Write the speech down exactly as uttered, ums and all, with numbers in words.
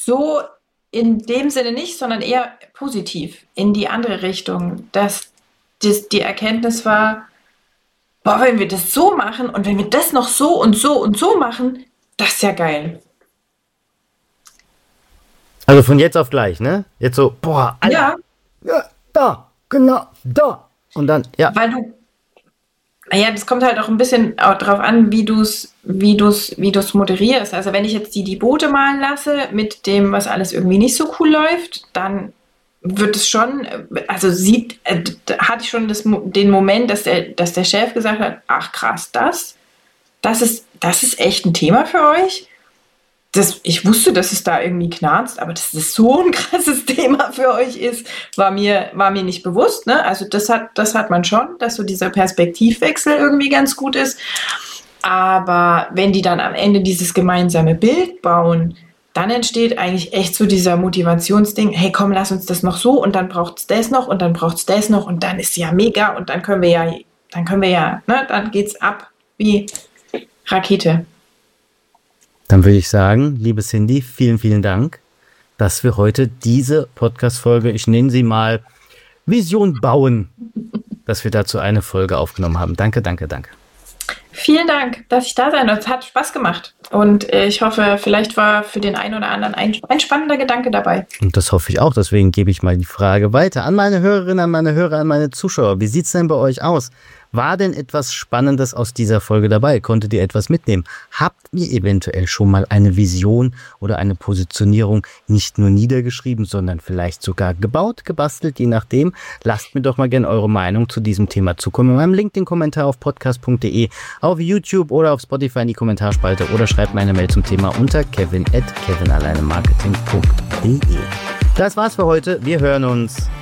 so in dem Sinne nicht, sondern eher positiv in die andere Richtung, dass das, die Erkenntnis war, boah, wenn wir das so machen und wenn wir das noch so und so und so machen, das ist ja geil. Also von jetzt auf gleich, ne? Jetzt so, boah, Alter. Ja. Ja, da, genau, da. Und dann, ja. Weil du, ja, das kommt halt auch ein bisschen auch drauf an, wie du es wie du's, wie du's moderierst. Also wenn ich jetzt die, die Boote malen lasse mit dem, was alles irgendwie nicht so cool läuft, dann wird es schon, also sieht, äh, hatte ich schon das, den Moment, dass der, dass der Chef gesagt hat, ach krass, das, das ist, das ist echt ein Thema für euch. Das, ich wusste, dass es da irgendwie knarzt, aber dass das so ein krasses Thema für euch ist, war mir, war mir nicht bewusst. Ne? Also das hat, das hat man schon, dass so dieser Perspektivwechsel irgendwie ganz gut ist. Aber wenn die dann am Ende dieses gemeinsame Bild bauen, dann entsteht eigentlich echt so dieser Motivationsding, hey komm, lass uns das noch so und dann braucht es das noch und dann braucht es das noch und dann ist ja mega und dann können wir ja, dann können wir ja, ne, dann geht's ab wie Rakete. Dann würde ich sagen, liebe Cindy, vielen, vielen Dank, dass wir heute diese Podcast-Folge, ich nenne sie mal Vision bauen, dass wir dazu eine Folge aufgenommen haben. Danke, danke, danke. Vielen Dank, dass ich da sein durfte. Es hat Spaß gemacht. Und äh, ich hoffe, vielleicht war für den einen oder anderen ein, ein spannender Gedanke dabei. Und das hoffe ich auch. Deswegen gebe ich mal die Frage weiter an meine Hörerinnen, an meine Hörer, an meine Zuschauer. Wie sieht es denn bei euch aus? War denn etwas Spannendes aus dieser Folge dabei? Konntet ihr etwas mitnehmen? Habt ihr eventuell schon mal eine Vision oder eine Positionierung nicht nur niedergeschrieben, sondern vielleicht sogar gebaut, gebastelt, je nachdem? Lasst mir doch mal gerne eure Meinung zu diesem Thema zukommen in meinem LinkedIn-Kommentar auf podcast punkt de, auf YouTube oder auf Spotify in die Kommentarspalte oder schreibt mir eine Mail zum Thema unter kevin at kevinalleinemarketing punkt de. Das war's für heute. Wir hören uns.